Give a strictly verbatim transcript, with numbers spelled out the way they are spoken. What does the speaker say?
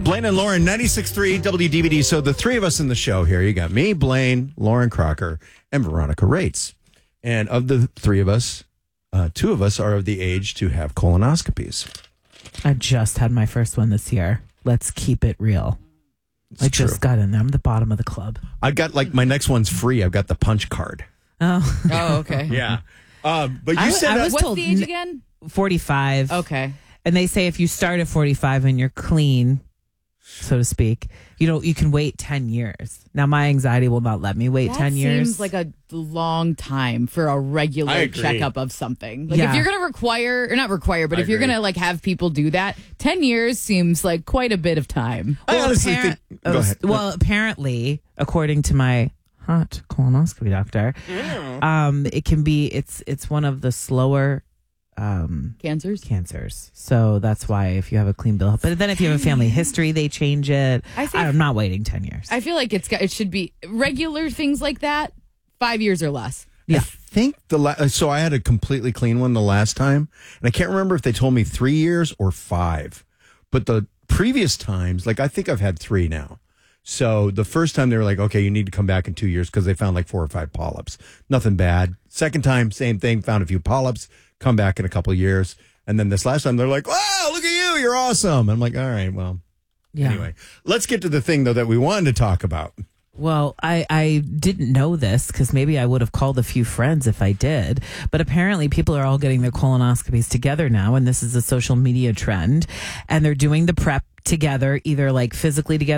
Blaine and Lauren, ninety-six point three W D V D. So the three of us in the show here, you got me, Blaine, Lauren Crocker, and Veronica Rates. And of the three of us, uh, two of us are of the age to have colonoscopies. I just had my first one this year. Let's keep it real. It's I true. just got in there. I'm the bottom of the club. I got like my next one's free. I've got the punch card. Oh, Oh, okay. Yeah. Um, but you I- said I that- was What's told the age n- again? forty-five. Okay. And they say if you start at forty-five and you're clean, so to speak, you know, you can wait ten years. Now, my anxiety will not let me wait That ten years. seems like a long time for a I regular agree. checkup of something. Like Yeah. if you're going to require, or not require, but I if you're agree. going to like have people do that, ten years seems like quite a bit of time. I honestly Appar- think. Go oh, ahead. Well, apparently, according to my hot colonoscopy doctor, um, it can be, it's it's one of the slower um, Cancers? cancers. So that's why if you have a clean bill, but then if you have a family history, they change it. I think- I'm not waiting ten years. I feel like it's got, it should be regular things like that, five years or less. Yeah. I think the la- so I had a completely clean one the last time, and I can't remember if they told me three years or five, but the previous times, like I think I've had three now. So the first time they were like, okay, you need to come back in two years because they found like four or five polyps. Nothing bad. Second time, same thing, found a few polyps, come back in a couple of years. And then this last time they're like, wow, look at you, you're awesome. I'm like, all right, well, Yeah. anyway, let's get to the thing though that we wanted to talk about. Well, I, I didn't know this because maybe I would have called a few friends if I did. But apparently people are all getting their colonoscopies together now. And this is a social media trend. And they're doing the prep together, either like physically together